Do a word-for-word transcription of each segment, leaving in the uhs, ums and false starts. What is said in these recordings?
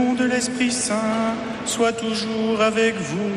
de l'Esprit Saint soit toujours avec vous.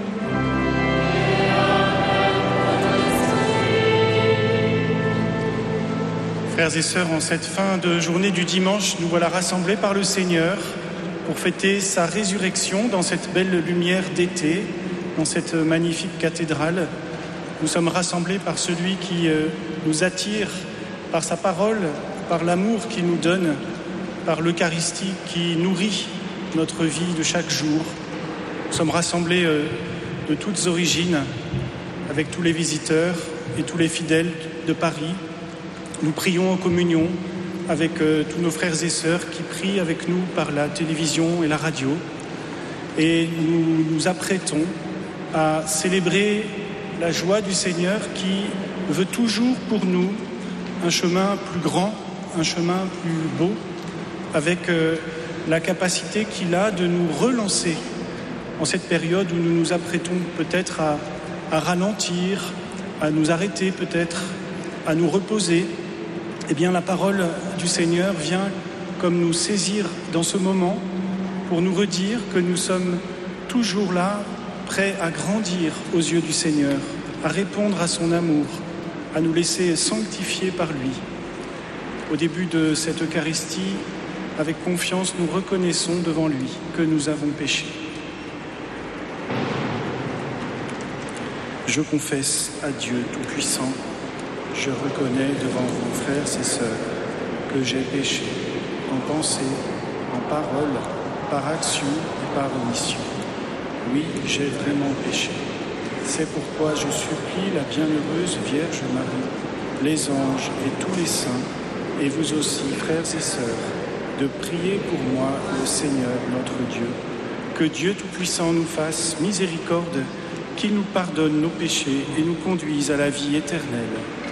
Frères et sœurs, en cette fin de journée du dimanche, nous voilà rassemblés par le Seigneur pour fêter sa résurrection dans cette belle lumière d'été, dans cette magnifique cathédrale. Nous sommes rassemblés par celui qui nous attire, par sa parole, par l'amour qu'il nous donne, par l'Eucharistie qui nourrit notre vie de chaque jour. Nous sommes rassemblés de toutes origines, avec tous les visiteurs et tous les fidèles de Paris. Nous prions en communion avec tous nos frères et sœurs qui prient avec nous par la télévision et la radio. Et nous nous apprêtons à célébrer la joie du Seigneur qui veut toujours pour nous un chemin plus grand, un chemin plus beau, avec euh, la capacité qu'il a de nous relancer en cette période où nous nous apprêtons peut-être à, à ralentir, à nous arrêter peut-être, à nous reposer. Eh bien, la parole du Seigneur vient comme nous saisir dans ce moment pour nous redire que nous sommes toujours là, prêts à grandir aux yeux du Seigneur, à répondre à son amour, à nous laisser sanctifier par lui. Au début de cette Eucharistie, avec confiance, nous reconnaissons devant lui que nous avons péché. Je confesse à Dieu Tout-Puissant, je reconnais devant vous, frères et sœurs, que j'ai péché en pensée, en parole, par action et par omission. Oui, j'ai vraiment péché. C'est pourquoi je supplie la bienheureuse Vierge Marie, les anges et tous les saints, et vous aussi, frères et sœurs, de prier pour moi, le Seigneur, notre Dieu. Que Dieu Tout-Puissant nous fasse miséricorde, qu'il nous pardonne nos péchés et nous conduise à la vie éternelle.